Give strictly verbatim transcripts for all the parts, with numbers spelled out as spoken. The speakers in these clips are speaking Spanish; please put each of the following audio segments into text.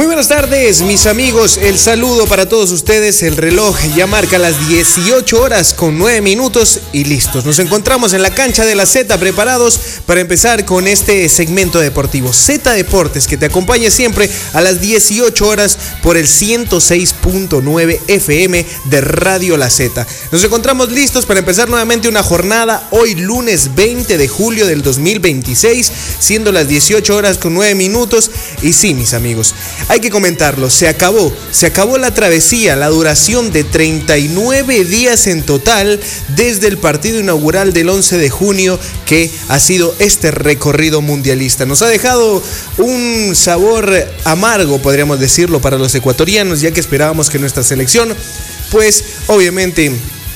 Muy buenas tardes, mis amigos. El saludo para todos ustedes. El reloj ya marca las dieciocho horas con nueve minutos y listos. Nos encontramos en la cancha de la Z, preparados para empezar con este segmento deportivo. Z Deportes, que te acompaña siempre a las dieciocho horas por el ciento seis punto nueve F M de Radio La Z. Nos encontramos listos para empezar nuevamente una jornada hoy lunes veinte de julio del dos mil veintiséis, siendo las dieciocho horas con nueve minutos. Y sí, mis amigos, hay que comentarlo, se acabó, se acabó la travesía, la duración de treinta y nueve días en total desde el partido inaugural del once de junio que ha sido este recorrido mundialista. Nos ha dejado un sabor amargo, podríamos decirlo, para los ecuatorianos, ya que esperábamos que nuestra selección, pues obviamente,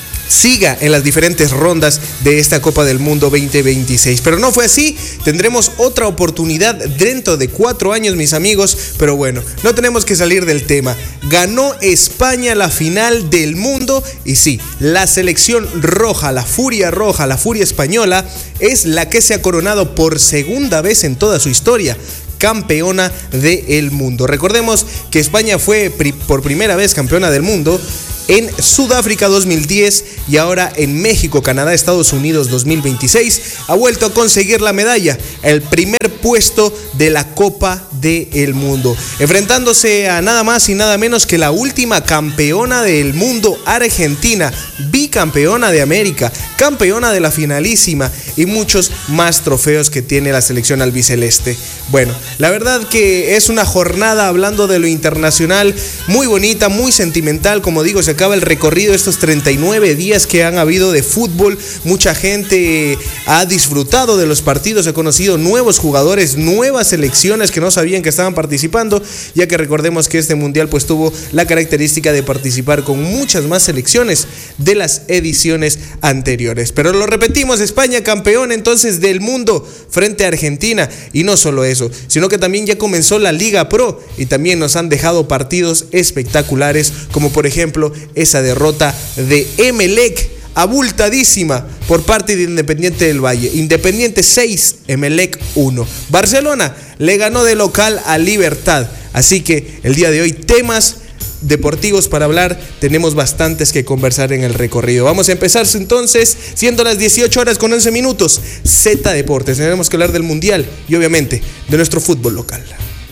siga en las diferentes rondas de esta Copa del Mundo veinte veintiséis. Pero no fue así, tendremos otra oportunidad dentro de cuatro años, mis amigos. Pero bueno, no tenemos que salir del tema. Ganó España la final del mundo y sí, la selección roja, la furia roja, la furia española, es la que se ha coronado por segunda vez en toda su historia campeona del mundo. Recordemos que España fue pri- por primera vez campeona del mundo en Sudáfrica dos mil diez y ahora en México, Canadá, Estados Unidos dos mil veintiséis ha vuelto a conseguir la medalla, el primer puesto de la Copa del Mundo, enfrentándose a nada más y nada menos que la última campeona del mundo, Argentina, bicampeona de América, campeona de la finalísima y muchos más trofeos que tiene la selección albiceleste. Bueno, la verdad que es una jornada, hablando de lo internacional, muy bonita, muy sentimental. Como digo, se acaba el recorrido de estos treinta y nueve días que han habido de fútbol. Mucha gente ha disfrutado de los partidos, ha conocido nuevos jugadores, nuevas selecciones que no sabían que estaban participando, ya que recordemos que este mundial pues tuvo la característica de participar con muchas más selecciones de las ediciones anteriores. Pero lo repetimos, España campeón entonces del mundo frente a Argentina, y no solo eso, sino que también ya comenzó la Liga Pro y también nos han dejado partidos espectaculares, como por ejemplo esa derrota de Emelec abultadísima por parte de Independiente del Valle. Independiente seis, Emelec uno. Barcelona le ganó de local a Libertad. Así que el día de hoy temas deportivos para hablar, tenemos bastantes que conversar en el recorrido. Vamos a empezar entonces, siendo las dieciocho horas con once minutos, Z Deportes. Tenemos que hablar del Mundial y obviamente de nuestro fútbol local.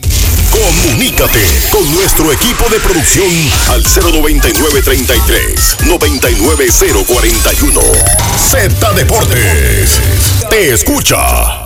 Comunícate con nuestro equipo de producción al cero noventa y nueve, treinta y tres, noventa y nueve, cero cuarenta y uno. Z Deportes te escucha.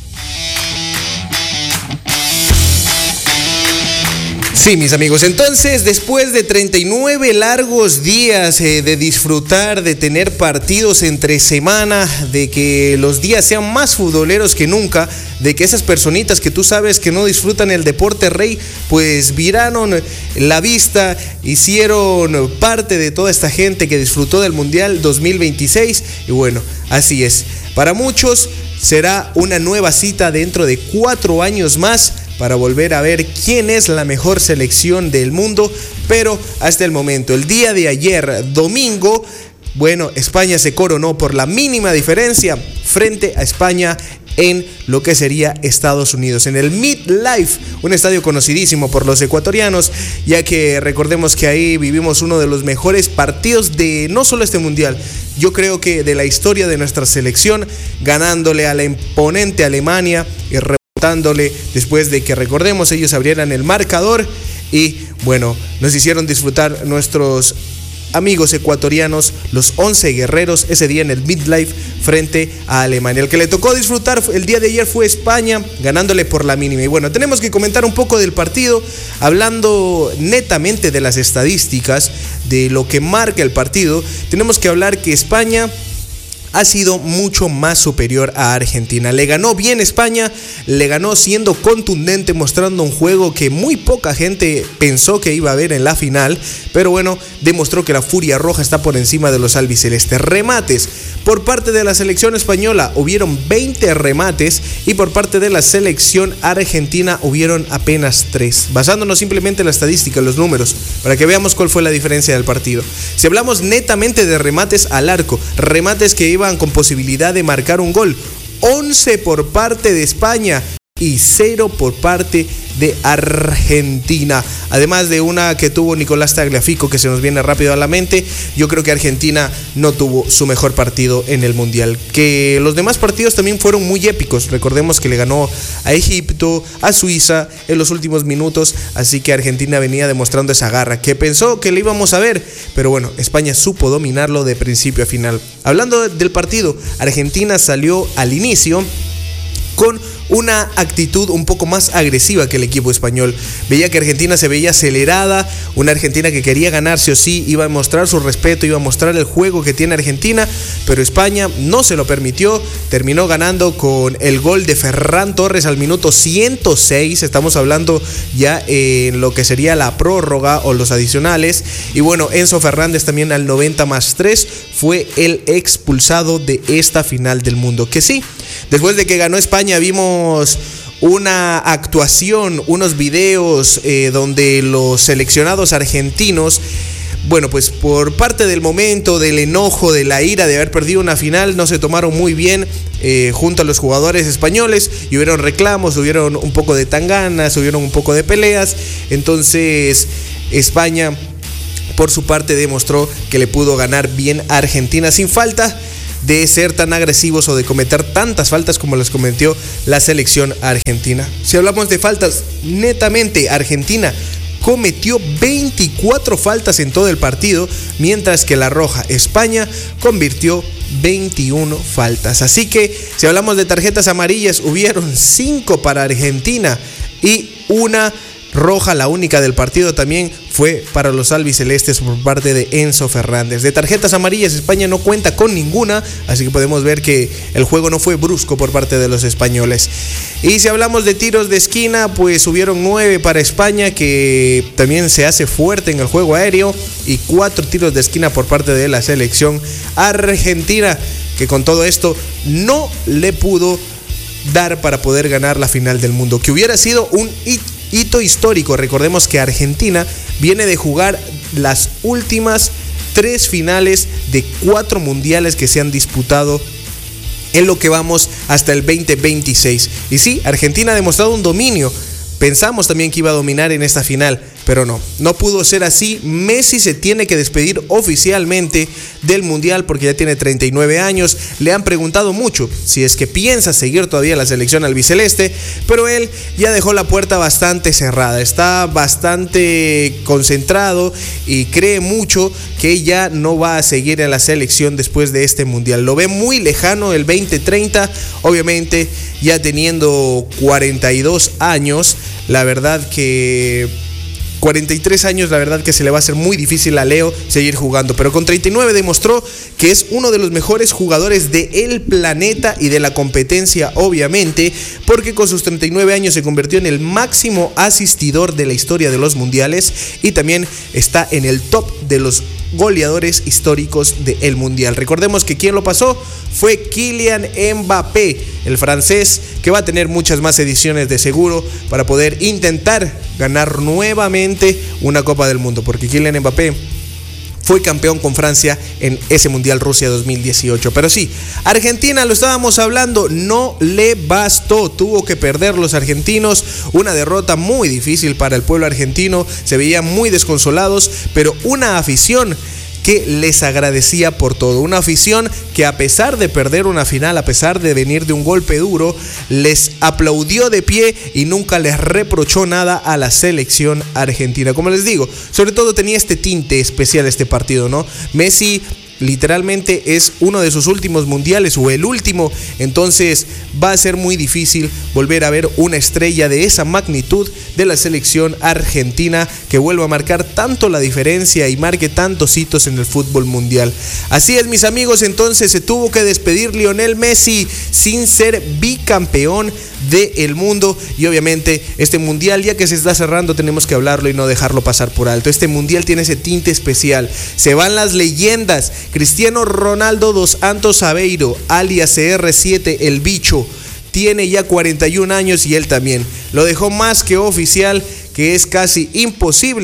Sí, mis amigos, entonces después de treinta y nueve largos días eh, de disfrutar, de tener partidos entre semana, de que los días sean más futboleros que nunca, de que esas personitas que tú sabes que no disfrutan el deporte rey, pues viraron la vista, hicieron parte de toda esta gente que disfrutó del Mundial dos mil veintiséis. Y bueno, así es, para muchos será una nueva cita dentro de cuatro años más para volver a ver quién es la mejor selección del mundo. Pero hasta el momento, el día de ayer, domingo, bueno, España se coronó por la mínima diferencia frente a España en lo que sería Estados Unidos, en el MetLife, un estadio conocidísimo por los ecuatorianos, ya que recordemos que ahí vivimos uno de los mejores partidos de no solo este mundial, yo creo que de la historia de nuestra selección, ganándole a la imponente Alemania y remontándole después de que, recordemos, ellos abrieran el marcador y bueno, nos hicieron disfrutar nuestros amigos ecuatorianos, los once guerreros, ese día en el MetLife frente a Alemania. El que le tocó disfrutar el día de ayer fue España, ganándole por la mínima. Y bueno, tenemos que comentar un poco del partido, hablando netamente de las estadísticas, de lo que marca el partido. Tenemos que hablar que España ha sido mucho más superior a Argentina. Le ganó bien España, le ganó siendo contundente, mostrando un juego que muy poca gente pensó que iba a ver en la final, pero bueno, demostró que la furia roja está por encima de los albicelestes. Remates por parte de la selección española hubieron veinte remates y por parte de la selección argentina hubieron apenas tres, basándonos simplemente en la estadística, en los números, para que veamos cuál fue la diferencia del partido. Si hablamos netamente de remates al arco, remates que iban con posibilidad de marcar un gol, once por parte de España y cero por parte de Argentina. Además de una que tuvo Nicolás Tagliafico, que se nos viene rápido a la mente, yo creo que Argentina no tuvo su mejor partido en el Mundial. Que los demás partidos también fueron muy épicos. Recordemos que le ganó a Egipto, a Suiza en los últimos minutos, así que Argentina venía demostrando esa garra que pensó que le íbamos a ver, pero bueno, España supo dominarlo de principio a final. Hablando del partido, Argentina salió al inicio con una actitud un poco más agresiva que el equipo español. Veía que Argentina se veía acelerada, una Argentina que quería ganar sí o sí, iba a mostrar su respeto, iba a mostrar el juego que tiene Argentina, pero España no se lo permitió, terminó ganando con el gol de Ferran Torres al minuto ciento seis, estamos hablando ya en lo que sería la prórroga o los adicionales, y bueno, Enzo Fernández también al noventa más tres fue el expulsado de esta final del mundo, que sí, después de que ganó España vimos una actuación, unos videos eh, donde los seleccionados argentinos, bueno, pues por parte del momento, del enojo, de la ira de haber perdido una final, no se tomaron muy bien eh, junto a los jugadores españoles y hubieron reclamos, hubieron un poco de tanganas, hubieron un poco de peleas. Entonces España por su parte demostró que le pudo ganar bien a Argentina sin falta de ser tan agresivos o de cometer tantas faltas como las cometió la selección argentina. Si hablamos de faltas, netamente Argentina cometió veinticuatro faltas en todo el partido, mientras que la roja España convirtió veintiuna faltas. Así que si hablamos de tarjetas amarillas, hubieron cinco para Argentina y una roja, la única del partido también fue para los albicelestes por parte de Enzo Fernández. De tarjetas amarillas, España no cuenta con ninguna, así que podemos ver que el juego no fue brusco por parte de los españoles. Y si hablamos de tiros de esquina, pues hubieron nueve para España, que también se hace fuerte en el juego aéreo, y cuatro tiros de esquina por parte de la selección argentina, que con todo esto no le pudo dar para poder ganar la final del mundo, que hubiera sido un hito hito histórico. Recordemos que Argentina viene de jugar las últimas tres finales de cuatro mundiales que se han disputado en lo que vamos hasta el veinte veintiséis. Y sí, Argentina ha demostrado un dominio. Pensamos también que iba a dominar en esta final, pero no, no pudo ser así. Messi se tiene que despedir oficialmente del Mundial porque ya tiene treinta y nueve años. Le han preguntado mucho si es que piensa seguir todavía la selección albiceleste, pero él ya dejó la puerta bastante cerrada. Está bastante concentrado y cree mucho que ya no va a seguir en la selección después de este Mundial. Lo ve muy lejano el veinte treinta, obviamente ya teniendo cuarenta y dos años. La verdad que cuarenta y tres años, la verdad que se le va a hacer muy difícil a Leo seguir jugando, pero con treinta y nueve demostró que es uno de los mejores jugadores del planeta y de la competencia, obviamente, porque con sus treinta y nueve años se convirtió en el máximo asistidor de la historia de los mundiales y también está en el top de los goleadores históricos del Mundial. Recordemos que quien lo pasó fue Kylian Mbappé, el francés, que va a tener muchas más ediciones de seguro para poder intentar ganar nuevamente una Copa del Mundo, porque Kylian Mbappé fue campeón con Francia en ese Mundial Rusia dos mil dieciocho. Pero sí, Argentina, lo estábamos hablando, no le bastó, tuvo que perder los argentinos, una derrota muy difícil para el pueblo argentino, se veían muy desconsolados, pero una afición que les agradecía por todo, una afición que a pesar de perder una final, a pesar de venir de un golpe duro, les aplaudió de pie y nunca les reprochó nada a la selección argentina. Como les digo, sobre todo tenía este tinte especial este partido, ¿no? Messi literalmente es uno de sus últimos mundiales o el último, entonces va a ser muy difícil volver a ver una estrella de esa magnitud de la selección argentina que vuelva a marcar tanto la diferencia y marque tantos hitos en el fútbol mundial. Así es, mis amigos, entonces se tuvo que despedir Lionel Messi sin ser bicampeón del mundo, y obviamente este mundial, ya que se está cerrando, tenemos que hablarlo y no dejarlo pasar por alto. Este mundial tiene ese tinte especial, se van las leyendas. Cristiano Ronaldo dos Santos Aveiro, alias C R siete, el bicho, tiene ya cuarenta y un años y él también lo dejó más que oficial que es casi imposible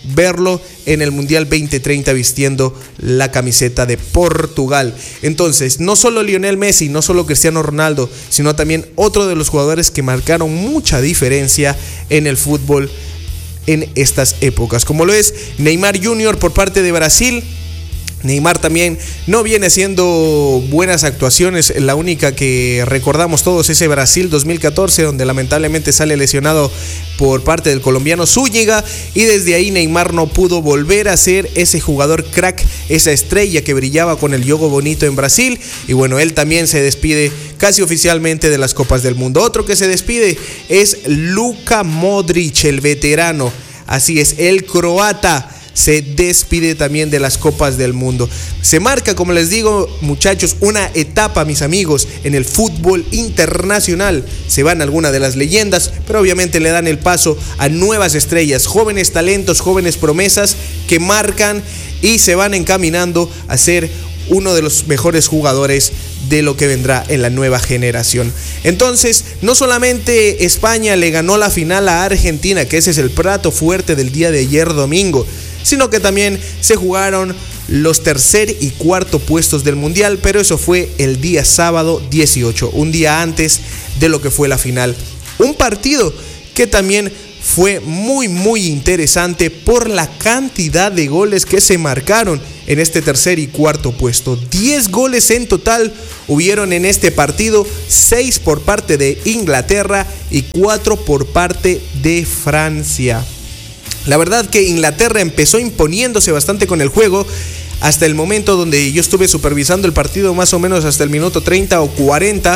verlo en el Mundial veinte treinta vistiendo la camiseta de Portugal. Entonces, no solo Lionel Messi, no solo Cristiano Ronaldo, sino también otro de los jugadores que marcaron mucha diferencia en el fútbol en estas épocas, como lo es Neymar junior por parte de Brasil. Neymar también no viene haciendo buenas actuaciones. La única que recordamos todos es ese Brasil dos mil catorce, donde lamentablemente sale lesionado por parte del colombiano Zúñiga, y desde ahí Neymar no pudo volver a ser ese jugador crack, esa estrella que brillaba con el yogo bonito en Brasil. Y bueno, él también se despide casi oficialmente de las Copas del Mundo. Otro que se despide es Luka Modric, el veterano. Así es, el croata se despide también de las Copas del Mundo. Se marca, como les digo, muchachos, una etapa, mis amigos, en el fútbol internacional. Se van algunas de las leyendas, pero obviamente le dan el paso a nuevas estrellas, jóvenes talentos, jóvenes promesas que marcan y se van encaminando a ser uno de los mejores jugadores de lo que vendrá en la nueva generación. Entonces, no solamente España le ganó la final a Argentina, que ese es el plato fuerte del día de ayer domingo, sino que también se jugaron los tercer y cuarto puestos del Mundial, pero eso fue el día sábado dieciocho, un día antes de lo que fue la final. Un partido que también fue muy muy interesante por la cantidad de goles que se marcaron en este tercer y cuarto puesto. diez goles en total hubieron en este partido, seis por parte de Inglaterra y cuatro por parte de Francia. La verdad que Inglaterra empezó imponiéndose bastante con el juego hasta el momento donde yo estuve supervisando el partido, más o menos hasta el minuto treinta o cuarenta.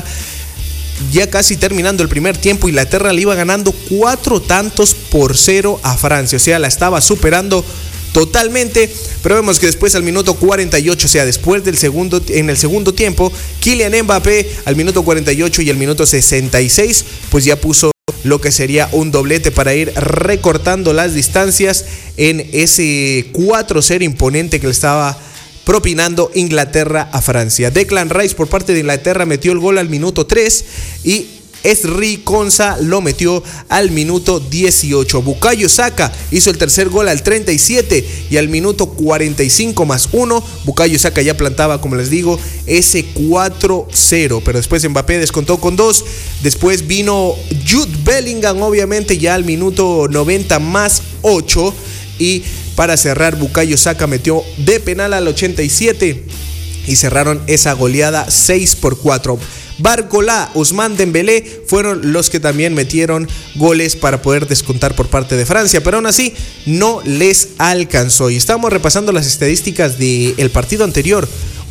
Ya casi terminando el primer tiempo, Inglaterra le iba ganando cuatro tantos por cero a Francia, o sea, la estaba superando totalmente, pero vemos que después al minuto cuarenta y ocho, o sea, después del segundo, en el segundo tiempo, Kylian Mbappé al minuto cuarenta y ocho y al minuto sesenta y seis, pues ya puso lo que sería un doblete para ir recortando las distancias en ese cuatro cero imponente que le estaba propinando Inglaterra a Francia. Declan Rice por parte de Inglaterra metió el gol al minuto tres y Ezri Konsa lo metió al minuto dieciocho. Bukayo Saka hizo el tercer gol al treinta y siete y al minuto cuarenta y cinco más uno, Bukayo Saka ya plantaba, como les digo, ese cuatro cero, pero después Mbappé descontó con dos. Después vino Jude Bellingham, obviamente ya al minuto noventa más ocho, y para cerrar Bukayo Saka metió de penal al ochenta y siete y cerraron esa goleada seis por cuatro. Barcola, Ousmane Dembélé fueron los que también metieron goles para poder descontar por parte de Francia, pero aún así no les alcanzó. Y estamos repasando las estadísticas del partido anterior,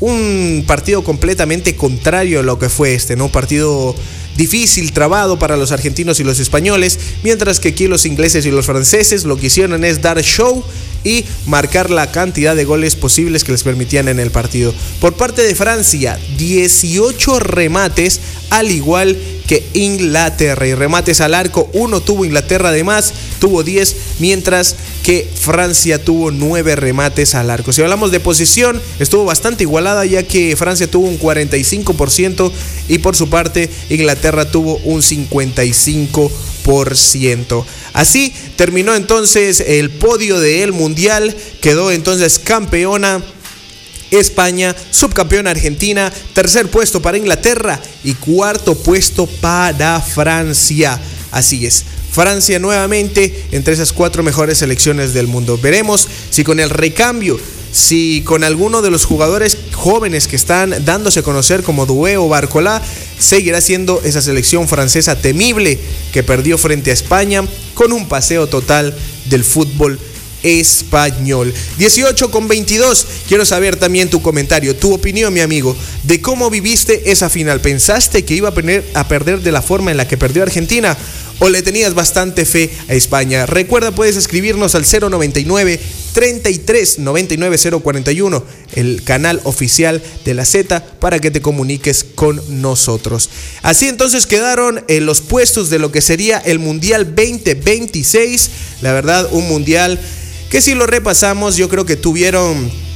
un partido completamente contrario a lo que fue este, ¿no? Un partido difícil, trabado para los argentinos y los españoles, mientras que aquí los ingleses y los franceses lo que hicieron es dar show y marcar la cantidad de goles posibles que les permitían en el partido. Por parte de Francia, dieciocho remates, al igual que Inglaterra, y remates al arco, uno tuvo Inglaterra, además tuvo diez, mientras que Francia tuvo nueve remates al arco. Si hablamos de posición, estuvo bastante igualada, ya que Francia tuvo un cuarenta y cinco por ciento y por su parte Inglaterra tuvo un cincuenta y cinco por ciento. Así terminó entonces el podio del Mundial, quedó entonces campeona España, subcampeona Argentina, tercer puesto para Inglaterra y cuarto puesto para Francia. Así es, Francia nuevamente entre esas cuatro mejores selecciones del mundo. Veremos si con el recambio, si con alguno de los jugadores jóvenes que están dándose a conocer como Doué o Barcola, seguirá siendo esa selección francesa temible que perdió frente a España con un paseo total del fútbol español. dieciocho con veintidós. Quiero saber también tu comentario, tu opinión, mi amigo, de cómo viviste esa final. ¿Pensaste que iba a, perder, a perder de la forma en la que perdió Argentina? ¿O le tenías bastante fe a España? Recuerda, puedes escribirnos al cero noventa y nueve, treinta y tres, noventa y nueve, cero cuarenta y uno, el canal oficial de la Z, para que te comuniques con nosotros. Así entonces quedaron en los puestos de lo que sería el Mundial veinte veintiséis. La verdad, un Mundial que si lo repasamos, yo creo que tuvieron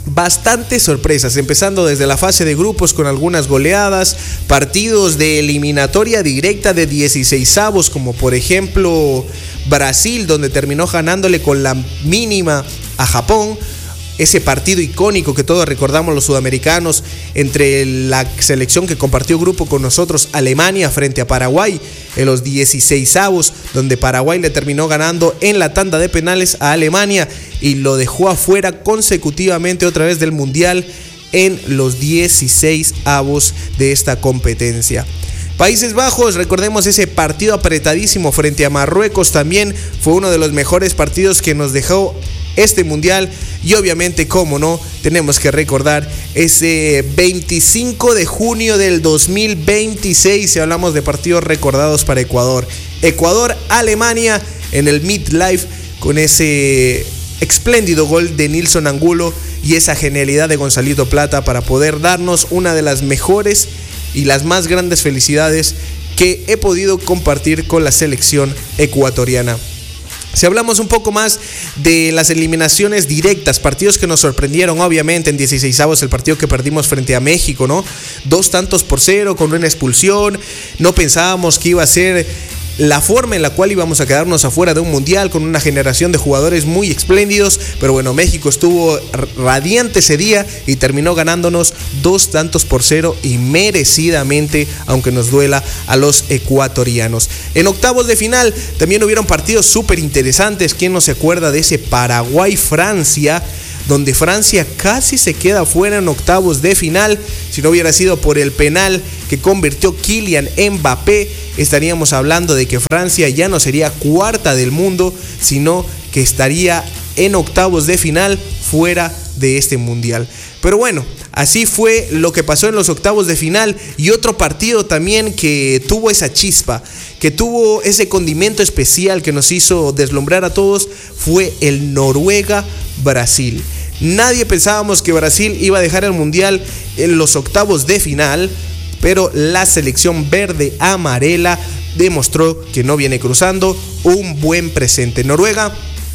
bastantes sorpresas, empezando desde la fase de grupos con algunas goleadas, partidos de eliminatoria directa de dieciseisavos, como por ejemplo Brasil, donde terminó ganándole con la mínima a Japón. Ese partido icónico que todos recordamos los sudamericanos entre la selección que compartió grupo con nosotros, Alemania, frente a Paraguay en los dieciseisavos, donde Paraguay le terminó ganando en la tanda de penales a Alemania y lo dejó afuera consecutivamente otra vez del Mundial en los dieciseisavos de esta competencia. Países Bajos, recordemos ese partido apretadísimo frente a Marruecos, también fue uno de los mejores partidos que nos dejó este mundial. Y obviamente, como no, tenemos que recordar ese veinticinco de junio del dos mil veintiséis, si hablamos de partidos recordados para Ecuador. Ecuador-Alemania en el MetLife, con ese espléndido gol de Nilson Angulo y esa genialidad de Gonzalito Plata para poder darnos una de las mejores y las más grandes felicidades que he podido compartir con la selección ecuatoriana. Si hablamos un poco más de las eliminaciones directas, partidos que nos sorprendieron, obviamente en dieciseisavos el partido que perdimos frente a México, ¿no? Dos tantos por cero con una expulsión. No pensábamos que iba a ser la forma en la cual íbamos a quedarnos afuera de un mundial con una generación de jugadores muy espléndidos, pero bueno, México estuvo radiante ese día y terminó ganándonos dos tantos por cero y merecidamente, aunque nos duela a los ecuatorianos. En octavos de final también hubieron partidos súper interesantes. ¿Quién no se acuerda de ese Paraguay-Francia? Donde Francia casi se queda fuera en octavos de final. Si no hubiera sido por el penal que convirtió Kylian Mbappé, estaríamos hablando de que Francia ya no sería cuarta del mundo, sino que estaría en octavos de final fuera de este mundial. Pero bueno, así fue lo que pasó en los octavos de final. Y otro partido también que tuvo esa chispa, que tuvo ese condimento especial que nos hizo deslumbrar a todos, fue el Noruega-Brasil. Nadie pensábamos que Brasil iba a dejar el mundial en los octavos de final, pero la selección verde amarela demostró que no viene cruzando un buen presente. Noruega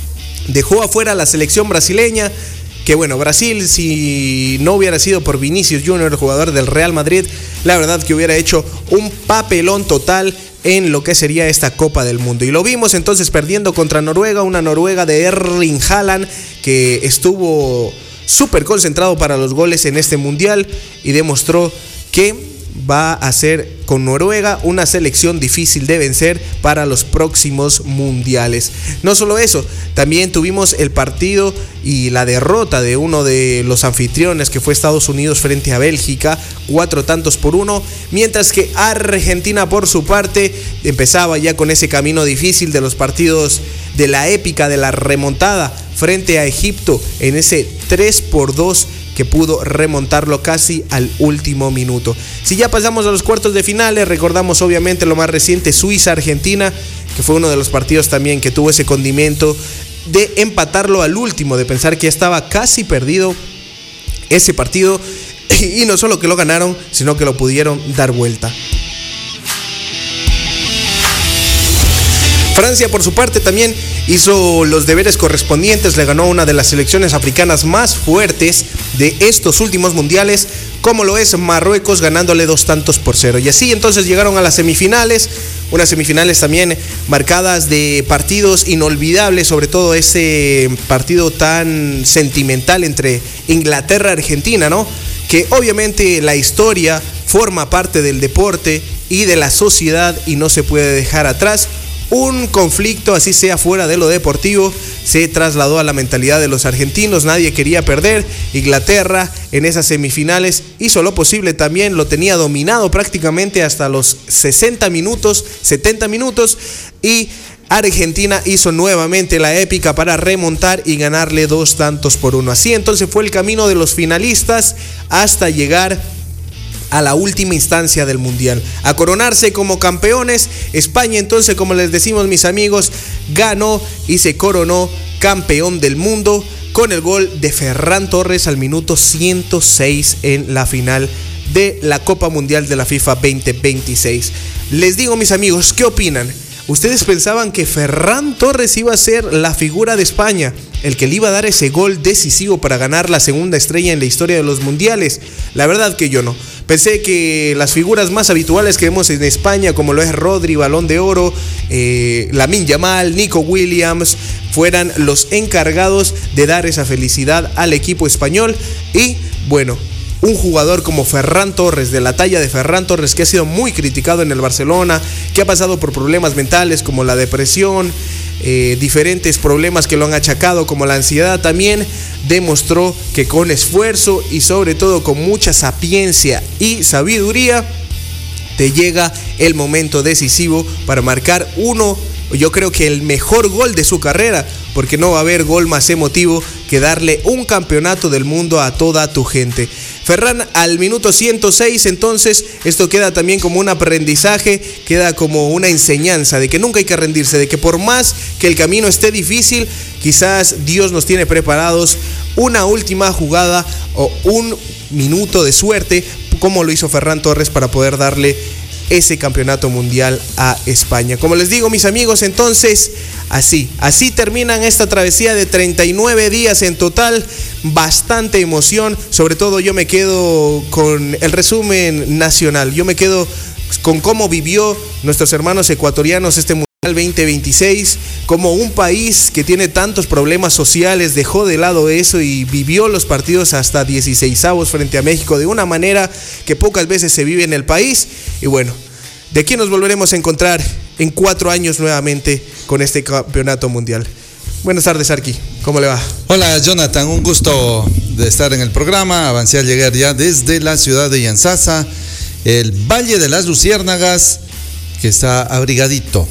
dejó afuera a la selección brasileña, que bueno, Brasil, si no hubiera sido por Vinicius Junior, el jugador del Real Madrid, la verdad que hubiera hecho un papelón total en lo que sería esta Copa del Mundo. Y lo vimos entonces perdiendo contra Noruega, una Noruega de Erling Haaland que estuvo súper concentrado para los goles en este mundial y demostró que va a ser con Noruega una selección difícil de vencer para los próximos mundiales. No solo eso, también tuvimos el partido y la derrota de uno de los anfitriones, que fue Estados Unidos frente a Bélgica, cuatro tantos por uno, mientras que Argentina por su parte empezaba ya con ese camino difícil de los partidos de la épica de la remontada frente a Egipto en ese tres por dos que pudo remontarlo casi al último minuto. Si ya pasamos a los cuartos de finales, recordamos obviamente lo más reciente, Suiza-Argentina, que fue uno de los partidos también que tuvo ese condimento de empatarlo al último, de pensar que ya estaba casi perdido ese partido, y no solo que lo ganaron, sino que lo pudieron dar vuelta. Francia por su parte también hizo los deberes correspondientes, le ganó a una de las selecciones africanas más fuertes de estos últimos mundiales, como lo es Marruecos, ganándole dos tantos por cero. Y así entonces llegaron a las semifinales, unas semifinales también marcadas de partidos inolvidables, sobre todo ese partido tan sentimental entre Inglaterra y Argentina, ¿no? Que obviamente la historia forma parte del deporte y de la sociedad y no se puede dejar atrás. Un conflicto, así sea fuera de lo deportivo, se trasladó a la mentalidad de los argentinos. Nadie quería perder. Inglaterra en esas semifinales hizo lo posible también, lo tenía dominado prácticamente hasta los sesenta minutos, setenta minutos, y Argentina hizo nuevamente la épica para remontar y ganarle dos tantos por uno. Así entonces fue el camino de los finalistas hasta llegar a la última instancia del mundial, a coronarse como campeones. España entonces, como les decimos mis amigos, ganó y se coronó campeón del mundo con el gol de Ferran Torres al minuto ciento seis en la final de la Copa Mundial de la FIFA veinte veintiséis. Les digo mis amigos, ¿qué opinan? ustedes pensaban que Ferran Torres iba a ser la figura de España, el que le iba a dar ese gol decisivo para ganar la segunda estrella en la historia de los mundiales. La verdad que yo no. Pensé que las figuras más habituales que vemos en España, como lo es Rodri, Balón de Oro, eh, Lamine Yamal, Nico Williams, fueran los encargados de dar esa felicidad al equipo español. Y bueno, un jugador como Ferran Torres, de la talla de Ferran Torres, que ha sido muy criticado en el Barcelona, que ha pasado por problemas mentales como la depresión, eh, diferentes problemas que lo han achacado como la ansiedad, también demostró que con esfuerzo y sobre todo con mucha sapiencia y sabiduría te llega el momento decisivo para marcar uno, yo creo que el mejor gol de su carrera, porque no va a haber gol más emotivo que darle un campeonato del mundo a toda tu gente. Ferran al minuto ciento seis, entonces esto queda también como un aprendizaje, queda como una enseñanza de que nunca hay que rendirse, de que por más que el camino esté difícil, quizás Dios nos tiene preparados una última jugada o un minuto de suerte, como lo hizo Ferran Torres para poder darle ese campeonato mundial a España. Como les digo, mis amigos, entonces así, así terminan esta travesía de treinta y nueve días en total. Bastante emoción, sobre todo yo me quedo con el resumen nacional, yo me quedo con cómo vivió nuestros hermanos ecuatorianos este mundial veinte veintiséis, como un país que tiene tantos problemas sociales dejó de lado eso y vivió los partidos hasta dieciseisavos frente a México de una manera que pocas veces se vive en el país. Y bueno, de aquí nos volveremos a encontrar en cuatro años nuevamente con este campeonato mundial. Buenas tardes, Arqui, ¿cómo le va? Hola, Jonathan, un gusto de estar en el programa. Avancé a llegar ya desde la ciudad de Yantzaza, el Valle de las Luciérnagas, que está abrigadito,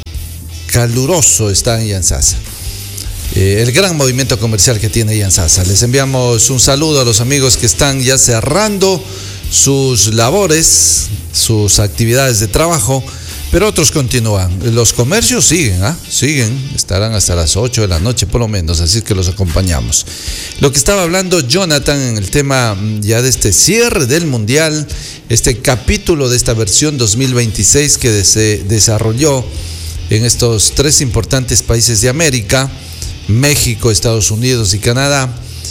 caluroso está en Yantzaza. Eh, el gran movimiento comercial que tiene Yantzaza. Les enviamos un saludo a los amigos que están ya cerrando sus labores, sus actividades de trabajo, pero otros continúan. Los comercios siguen, ¿ah? siguen, estarán hasta las ocho de la noche por lo menos, así que los acompañamos. Lo que estaba hablando Jonathan en el tema ya de este cierre del Mundial, este capítulo de esta versión dos mil veintiséis que se desarrolló en estos tres importantes países de América, México, Estados Unidos y Canadá,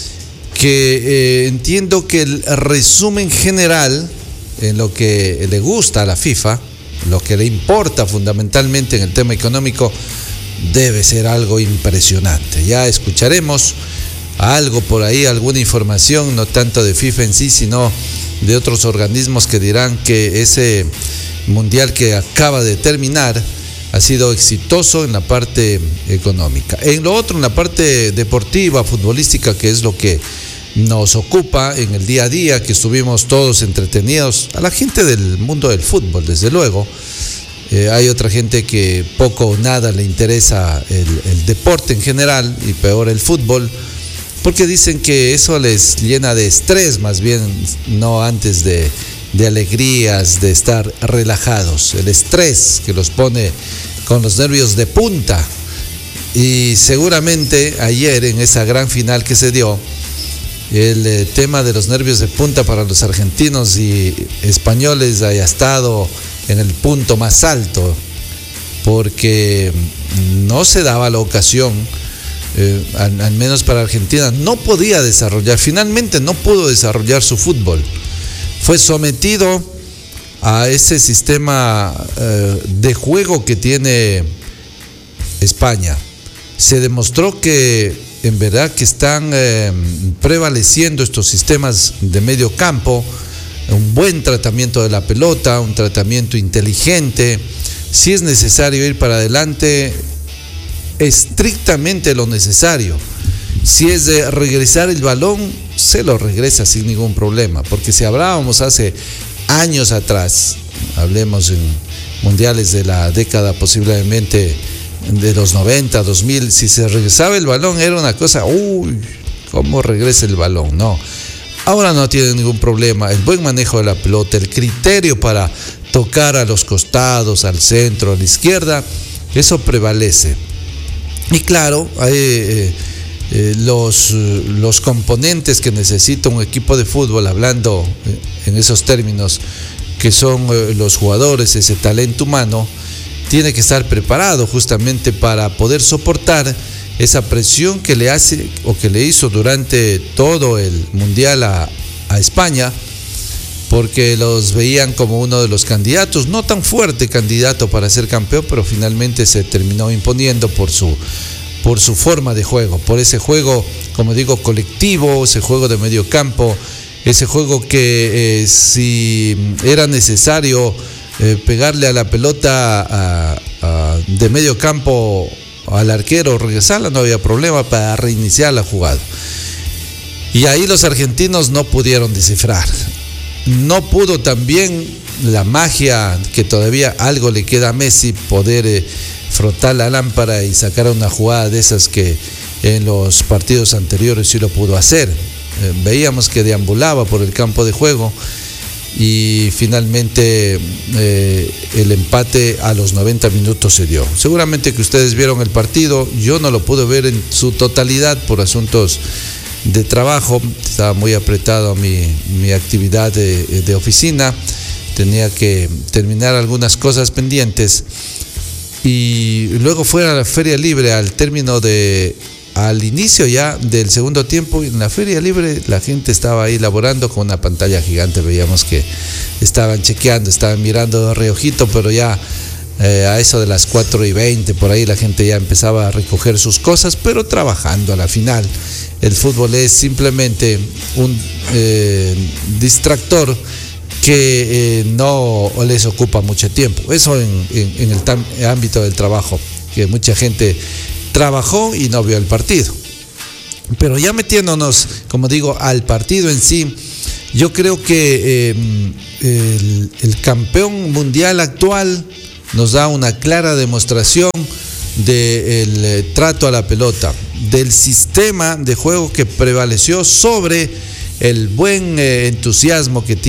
que eh, entiendo que el resumen general en lo que le gusta a la FIFA, lo que le importa fundamentalmente en el tema económico, debe ser algo impresionante. Ya escucharemos algo por ahí, alguna información, no tanto de FIFA en sí, sino de otros organismos que dirán que ese mundial que acaba de terminar ha sido exitoso en la parte económica. En lo otro, en la parte deportiva, futbolística, que es lo que nos ocupa en el día a día, que estuvimos todos entretenidos, a la gente del mundo del fútbol, desde luego. Eh, hay otra gente que poco o nada le interesa el, el deporte en general, y peor el fútbol, porque dicen que eso les llena de estrés, más bien, no antes de, de alegrías, de estar relajados. El estrés que los pone con los nervios de punta. Y seguramente ayer, en esa gran final que se dio, el eh, tema de los nervios de punta para los argentinos y españoles haya estado en el punto más alto, porque no se daba la ocasión, eh, al, al menos para Argentina, no podía desarrollar, finalmente no pudo desarrollar su fútbol. Fue sometido a ese sistema eh, de juego que tiene España. Se demostró que en verdad que están eh, prevaleciendo estos sistemas de medio campo, un buen tratamiento de la pelota, un tratamiento inteligente. Si es necesario ir para adelante, estrictamente lo necesario. Si es de regresar el balón, se lo regresa sin ningún problema, porque si hablábamos hace años atrás, hablemos en mundiales de la década posiblemente de los noventa, dos mil, si se regresaba el balón era una cosa, uy, ¿cómo regresa el balón? No, ahora no tiene ningún problema. El buen manejo de la pelota, el criterio para tocar a los costados, al centro, a la izquierda, eso prevalece. Y claro, hay eh, eh, los, los componentes que necesita un equipo de fútbol, hablando en esos términos, que son eh, los jugadores, ese talento humano, tiene que estar preparado justamente para poder soportar esa presión que le hace o que le hizo durante todo el Mundial a, a España, porque los veían como uno de los candidatos, no tan fuerte candidato para ser campeón, pero finalmente se terminó imponiendo por su, por su forma de juego, por ese juego, como digo, colectivo, ese juego de medio campo, ese juego que eh, si era necesario eh, pegarle a la pelota a, a, de medio campo al arquero, regresarla, no había problema para reiniciar la jugada. Y ahí los argentinos no pudieron descifrar. No pudo también la magia que todavía algo le queda a Messi, poder eh, frotar la lámpara y sacar una jugada de esas que en los partidos anteriores sí lo pudo hacer. Eh, veíamos que deambulaba por el campo de juego y finalmente eh, el empate a los noventa minutos se dio. Seguramente que ustedes vieron el partido, yo no lo pude ver en su totalidad por asuntos de trabajo, estaba muy apretado mi, mi actividad de, de oficina, tenía que terminar algunas cosas pendientes y luego fue a la Feria Libre al término de, al inicio ya del segundo tiempo. En la Feria Libre la gente estaba ahí laborando con una pantalla gigante, veíamos que estaban chequeando, estaban mirando de reojito, pero ya eh, a eso de las cuatro y veinte por ahí la gente ya empezaba a recoger sus cosas, pero trabajando a la final. El fútbol es simplemente un eh, distractor que eh, no les ocupa mucho tiempo. Eso en, en, en el tam, ámbito del trabajo, que mucha gente trabajó y no vio el partido. Pero ya metiéndonos, como digo, al partido en sí, yo creo que eh, el, el campeón mundial actual nos da una clara demostración del eh, trato a la pelota, del sistema de juego que prevaleció sobre el buen eh, entusiasmo que tiene